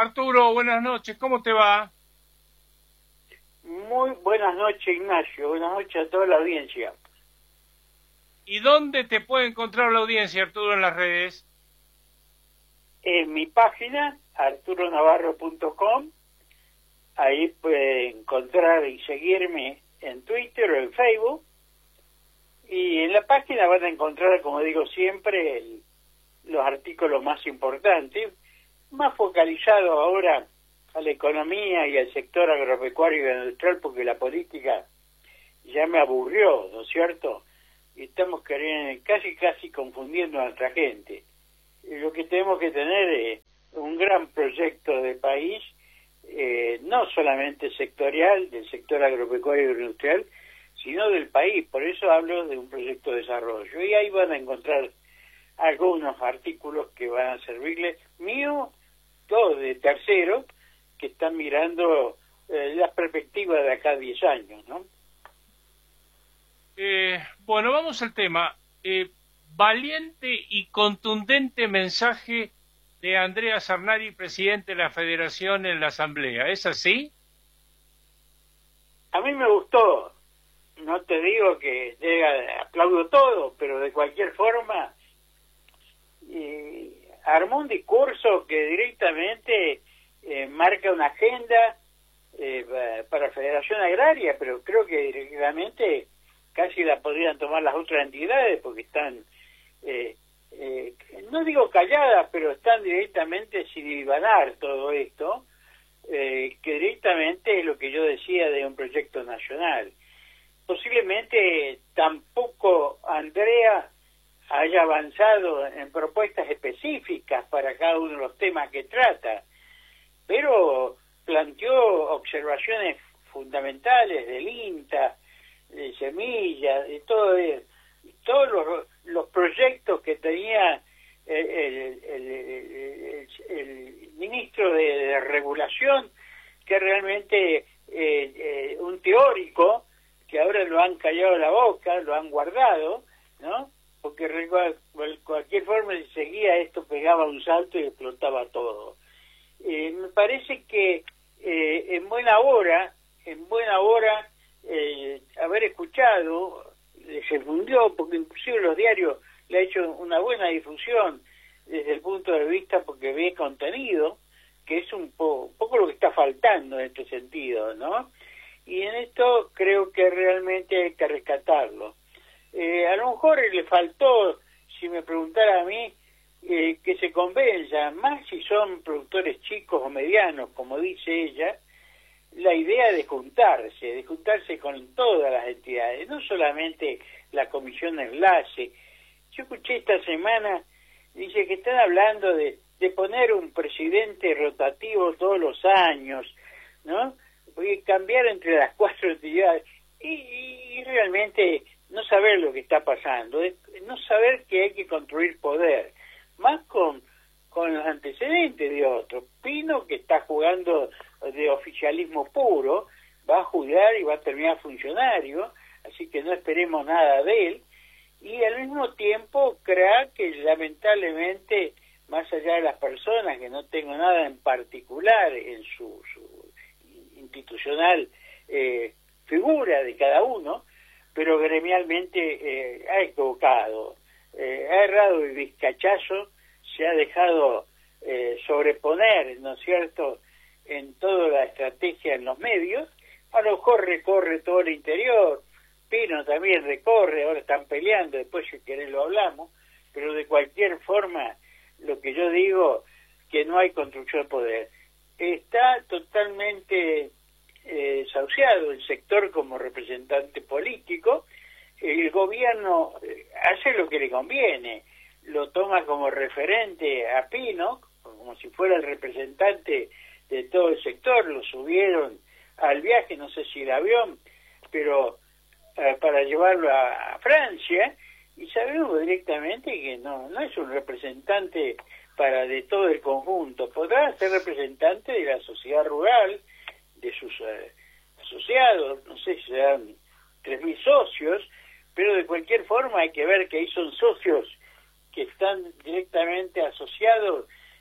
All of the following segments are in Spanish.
Arturo, buenas noches, ¿cómo te va? Muy buenas noches, Ignacio. Buenas noches a toda la audiencia. ¿Y dónde te puede encontrar la audiencia, Arturo, en las redes? En mi página, arturonavarro.com, ahí puede encontrar y seguirme en Twitter o en Facebook. Y en la página van a encontrar, como digo siempre, los artículos más importantes, más focalizados ahora a la economía y al sector agropecuario y industrial, porque la política ya me aburrió, ¿no es cierto? Y estamos casi confundiendo a nuestra gente. Y lo que tenemos que tener es un gran proyecto de país, no solamente sectorial, del sector agropecuario y industrial, sino del país. Por eso hablo de un proyecto de desarrollo. Y ahí van a encontrar algunos artículos que van a servirles, mío, todos de terceros, que están mirando las perspectivas de acá a 10 años, ¿no? Bueno, vamos al tema. Valiente y contundente mensaje de Andrea Sarnari, presidente de la Federación en la Asamblea. ¿Es así? A mí me gustó. No te digo que aplaudo todo, pero de cualquier forma armó un discurso que directamente marca una agenda para Federación Agraria, pero creo que directamente casi la podrían tomar las otras entidades porque están, no digo calladas, pero están directamente sin divanar todo esto, que directamente es lo que yo decía de un proyecto nacional. Posiblemente tampoco Andrea haya avanzado en propuestas específicas para cada uno de los temas que trata, pero planteó observaciones fundamentales del INTA, de semillas, de todos los proyectos que tenía el ministro de regulación, que realmente un teórico que ahora lo han callado la boca, lo han guardado, ¿no? Porque de cualquier forma, si seguía esto, pegaba un salto y explotaba todo. Me parece que en buena hora haber escuchado, se fundió, porque inclusive los diarios le ha hecho una buena difusión desde el punto de vista porque ve contenido, que es un poco lo que está faltando en este sentido, ¿no? Y en esto creo que realmente hay que rescatarlo. A lo mejor le faltó, si me preguntara a mí, que se convenza, más si son productores chicos o medianos, como dice ella, la idea de juntarse con todas las entidades, no solamente la comisión de enlace. Yo escuché esta semana, dice que están hablando de poner un presidente rotativo todos los años, ¿no? Porque cambiar entre las 4 entidades y realmente no saber lo que está pasando, no saber que hay que construir poder, más con los antecedentes de otros. Pino, que está jugando de oficialismo puro, va a jugar y va a terminar funcionario, así que no esperemos nada de él, y al mismo tiempo crea que lamentablemente, más allá de las personas, que no tengo nada en particular en su institucional figura de cada uno, pero gremialmente ha equivocado, ha errado el vizcachazo, se ha dejado sobreponer, ¿no es cierto?, en toda la estrategia en los medios. A lo mejor recorre todo el interior, Pino también recorre, ahora están peleando, después si querés lo hablamos, pero de cualquier forma, lo que yo digo, que no hay construcción de poder. Está totalmente desahuciado el sector como representante político. El gobierno hace lo que le conviene, lo toma como referente a Pino, como si fuera el representante de todo el sector, lo subieron al viaje, no sé si el avión, pero para llevarlo a Francia, y sabemos directamente que no es un representante de todo el conjunto. Podrá ser representante de la sociedad rural, de sus asociados, no sé si serán 3.000 socios, pero de cualquier forma hay que ver que ahí son socios que están directamente asociados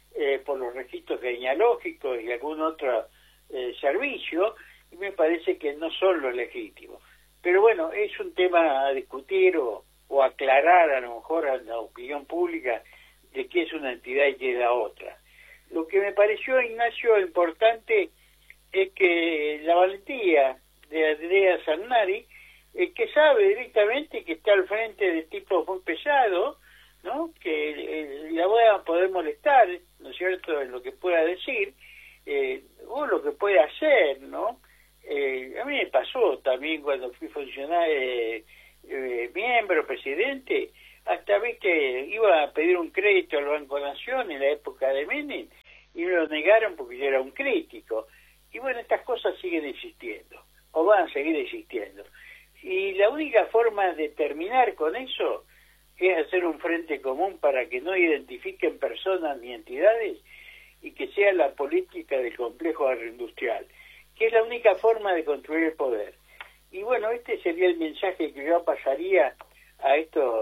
por los registros genealógicos y algún otro servicio, y me parece que no son los legítimos. Pero bueno, es un tema a discutir o aclarar a lo mejor a la opinión pública de qué es una entidad y qué es la otra. Lo que me pareció, Ignacio, importante es que la valentía de Andrea Sarnari, que sabe directamente que está al frente de tipos muy pesados, ¿no? Que la voy a poder molestar, ¿no es cierto?, en lo que pueda decir, o lo que pueda hacer, ¿no? A mí me pasó también cuando fui funcionario, miembro, presidente, hasta viste, iba a pedir un crédito al Banco Nación en la época de Menem, y me lo negaron porque yo era un crítico. Y bueno, estas cosas siguen existiendo, o van a seguir existiendo. Y la única forma de terminar con eso es hacer un frente común para que no identifiquen personas ni entidades y que sea la política del complejo agroindustrial, que es la única forma de construir el poder. Y bueno, este sería el mensaje que yo pasaría a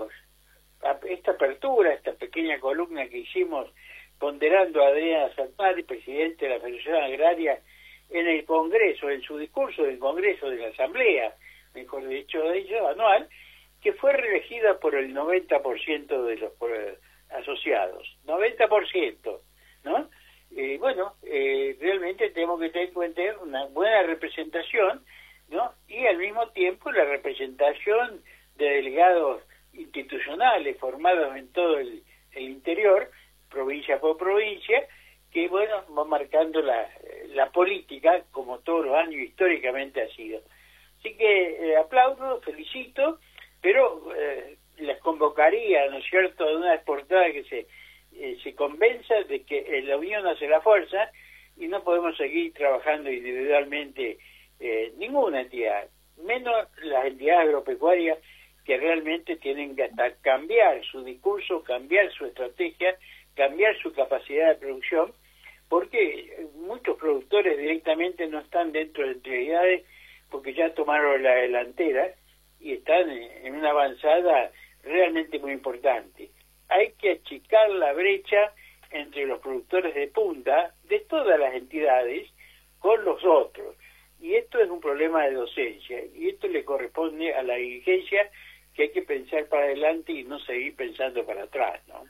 esta apertura, esta pequeña columna que hicimos ponderando a Adriana Sarnari, presidente de la Federación Agraria, en el Congreso, en su discurso del Congreso de la Asamblea, mejor dicho de ello, anual, que fue reelegida por el 90% de los asociados. 90%, ¿no? Bueno, realmente tenemos que tener en cuenta una buena representación, ¿no? Y al mismo tiempo la representación de delegados institucionales formados en todo el interior, provincia por provincia, que bueno, va marcando la política como todos los años históricamente ha sido. Así que aplaudo, felicito, pero les convocaría, ¿no es cierto?, de una vez por todas que se convenza de que la unión hace la fuerza y no podemos seguir trabajando individualmente ninguna entidad, menos las entidades agropecuarias que realmente tienen que hasta cambiar su discurso, cambiar su estrategia, cambiar su capacidad de producción, porque muchos productores directamente no están dentro de entidades porque ya tomaron la delantera y están en una avanzada realmente muy importante. Hay que achicar la brecha entre los productores de punta de todas las entidades con los otros. Y esto es un problema de docencia, y esto le corresponde a la dirigencia, que hay que pensar para adelante y no seguir pensando para atrás, ¿no?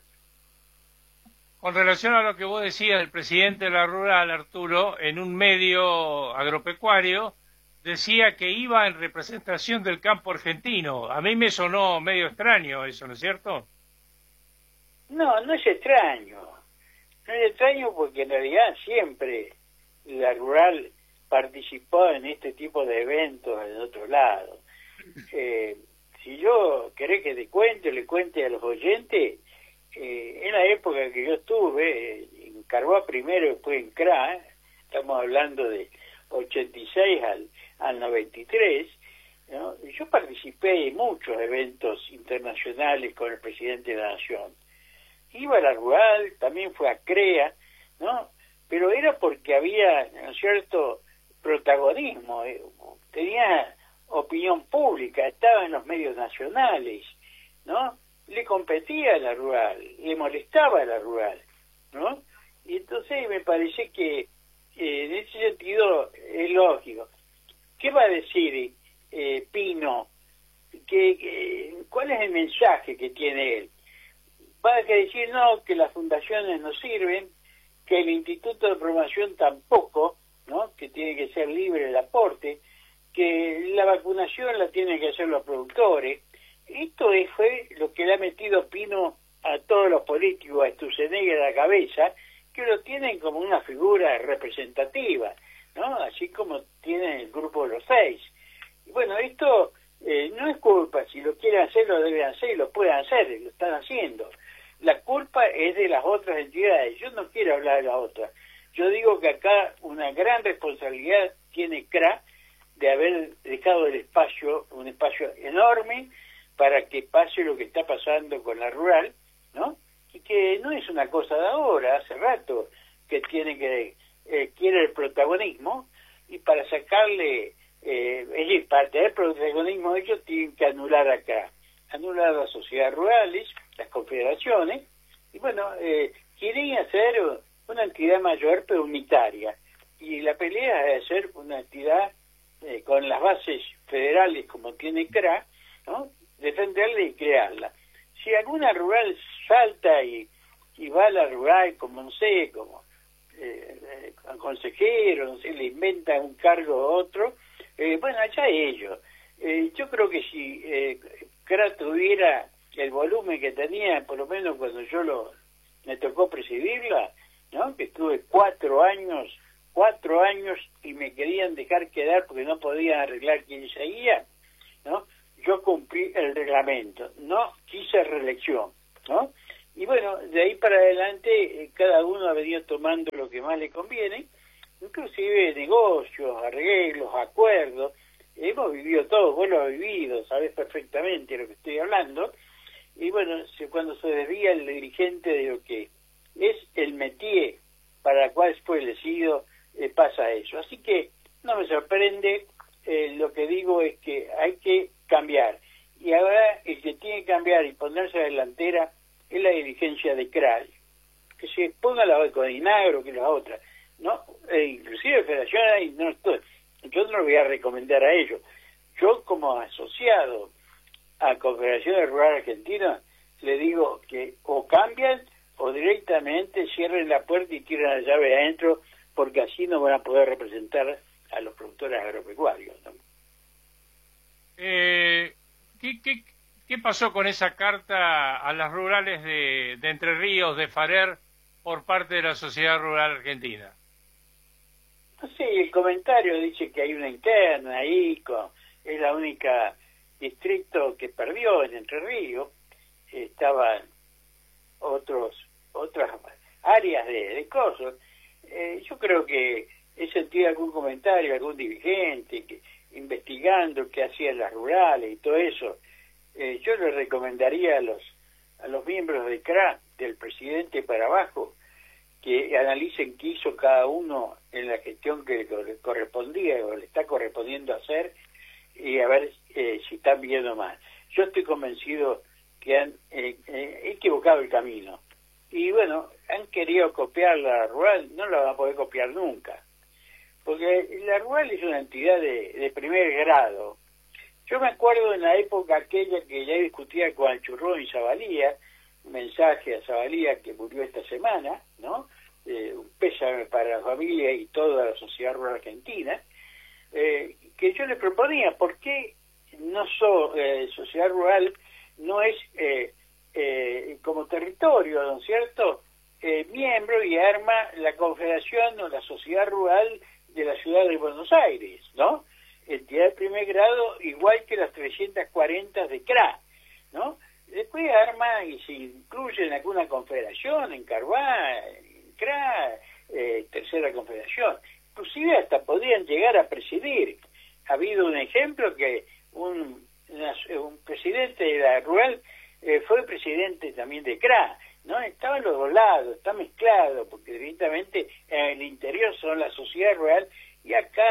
Con relación a lo que vos decías del presidente de la Rural, Arturo, en un medio agropecuario, decía que iba en representación del campo argentino. A mí me sonó medio extraño eso, ¿no es cierto? No, no es extraño. No es extraño porque en realidad siempre la Rural participó en este tipo de eventos en otro lado. Si yo querés que le cuente a los oyentes, en la época que yo estuve en Carboá primero y después en CRA, estamos hablando de 86 al 93, ¿no? Yo participé en muchos eventos internacionales con el presidente de la Nación. Iba a la Rural, también fue a CREA, ¿no? Pero era porque había, ¿no es cierto?, protagonismo, tenía opinión pública, estaba en los medios nacionales, ¿no? Le competía a la Rural, le molestaba a la Rural, ¿no? Y entonces me parece que en ese sentido es lógico. ¿Qué va a decir Pino? ¿Cuál es el mensaje que tiene él? Va a decir, no, que las fundaciones no sirven, que el Instituto de Promoción tampoco, ¿no?, que tiene que ser libre el aporte, que la vacunación la tienen que hacer los productores. Esto fue lo que le ha metido Pino a todos los políticos, a Sturzenegger a la cabeza, que lo tienen como una figura representativa, ¿no? Así como tienen el grupo de los 6. Y bueno, esto no es culpa, si lo quieren hacer lo deben hacer y lo pueden hacer, lo están haciendo. La culpa es de las otras entidades, yo no quiero hablar de las otras. Yo digo que acá una gran responsabilidad tiene CRA de haber dejado un espacio enorme para que pase lo que está pasando con la Rural, ¿no? Y que no es una cosa de ahora, hace rato que quiere el protagonismo, y para sacarle, es decir, para tener protagonismo ellos tienen que anular acá, anular las sociedades rurales, las confederaciones, y bueno, quieren hacer una entidad mayor pero unitaria. Y la pelea es hacer una entidad con las bases federales como tiene CRA, ¿no? Defenderla y crearla. Si alguna rural salta y va a la rural como, no sé, como consejero, no sé, le inventa un cargo u otro, bueno, allá ellos. Yo creo que si CRA tuviera el volumen que tenía, por lo menos cuando me tocó presidirla, ¿no? Que estuve 4 años y me querían dejar quedar porque no podían arreglar quién seguía, ¿no? Yo cumplí el reglamento, no quise reelección, ¿no? Y bueno, de ahí para adelante cada uno ha venido tomando lo que más le conviene, inclusive negocios, arreglos, acuerdos. Hemos vivido todo, vos lo has vivido, sabés perfectamente lo que estoy hablando. Y bueno, cuando se desvía el dirigente de lo que es el métier para el cual fue elegido, pasa eso. Así que no me sorprende, lo que digo es que hay que cambiar. Y ahora el que tiene que cambiar y ponerse a la delantera es la dirigencia de CRA, que se ponga la de Codinagro, que la otra, ¿no? Inclusive Federación, yo no lo voy a recomendar a ellos. Yo como asociado a Confederación Rural Argentina le digo que o cambian o directamente cierren la puerta y tiren la llave adentro, porque así no van a poder representar a los productores agropecuarios, ¿no? ¿Qué pasó con esa carta a las rurales de Entre Ríos, de Farer, por parte de la Sociedad Rural Argentina? No sé, el comentario dice que hay una interna ahí, es la única distrito que perdió en Entre Ríos, estaban otras áreas de cosas. Yo creo que he sentido algún comentario, algún dirigente que investigando qué hacían las rurales y todo eso. Yo le recomendaría a los miembros de CRA, del presidente para abajo, que analicen qué hizo cada uno en la gestión que le correspondía o le está correspondiendo hacer, y a ver si están viendo mal. Yo estoy convencido que han equivocado el camino. Y bueno, han querido copiar la rural, no la van a poder copiar nunca. Porque la rural es una entidad de primer grado. Yo me acuerdo en la época aquella que ya discutía con Churrón y Zavalía, un mensaje a Zavalía que murió esta semana, ¿no? Un pésame para la familia y toda la sociedad rural argentina, que yo le proponía, ¿por qué sociedad rural no es como territorio, ¿no es cierto?, miembro y arma la Confederación o la Sociedad Rural de la Ciudad de Buenos Aires, ¿no? Entidad de primer grado, igual que las 340 de CRA, ¿no? Después arma y se incluye en alguna confederación, en Carvá, en CRA, tercera confederación. Inclusive hasta podrían llegar a presidir. Ha habido un ejemplo que un presidente de la rural fue presidente también de CRA, ¿no? Estaba en los dos lados, está mezclado, porque directamente en el interior son la sociedad rural y acá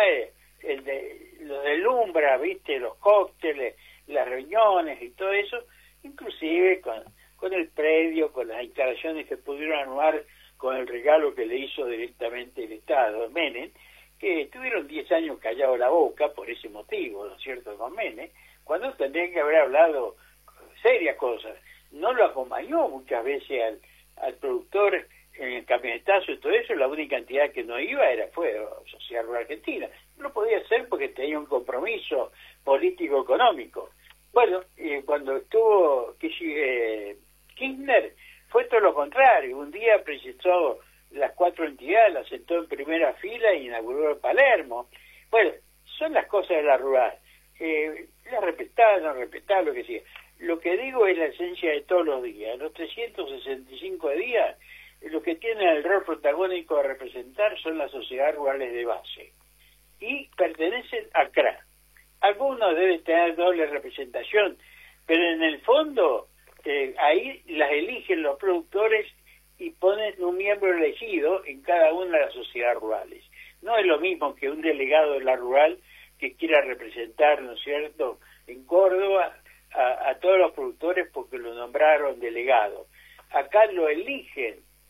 lo deslumbra, ¿viste? Los cócteles, las reuniones y todo eso, inclusive con el predio, con las instalaciones que pudieron anular con el regalo que le hizo directamente el Estado, Menem, que estuvieron 10 años callados la boca por ese motivo, ¿no es cierto?, con Menem, cuando tendrían que haber hablado serias cosas. No lo acompañó muchas veces al productor en el camionetazo y todo eso. La única entidad que no iba fue Sociedad Rural Argentina. No lo podía hacer porque tenía un compromiso político-económico. Bueno, cuando estuvo Kirchner, fue todo lo contrario. Un día precisó las 4 entidades, las sentó en primera fila y inauguró en Palermo. Bueno, son las cosas de la rural. La respetar, no respetar, lo que sea. Lo que digo es la esencia de todos los días. Los 365 días, los que tienen el rol protagónico de representar son las sociedades rurales de base. Y pertenecen a CRA. Algunos deben tener doble representación, pero en el fondo ahí las eligen los productores y ponen un miembro elegido en cada una de las sociedades rurales. No es lo mismo que un delegado de la rural que quiera representar, ¿no es cierto?, en Córdoba a todos los productores porque lo nombraron delegado. Acá lo eligen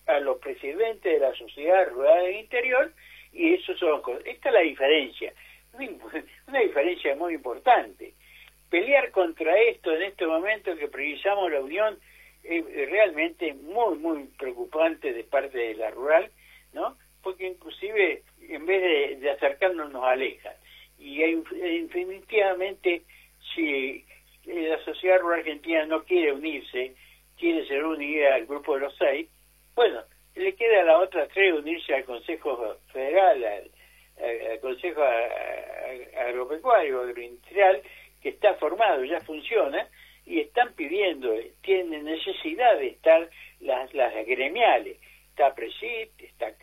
a los presidentes de la Sociedad Rural del Interior, y eso son cosas. Esta es la diferencia, una diferencia muy importante. Pelear contra esto en este momento que precisamos la unión es realmente muy, muy preocupante de parte de la rural, ¿no? Porque inclusive en vez de acercarnos nos alejan. Y definitivamente si la sociedad rural argentina no quiere unirse, quiere ser unida al grupo de los 6, bueno, le queda a las otras 3 unirse al Consejo Federal, al Consejo Agropecuario, Agroindustrial, que está formado, ya funciona, y están pidiendo, tienen necesidad de estar las gremiales. Está Presid, está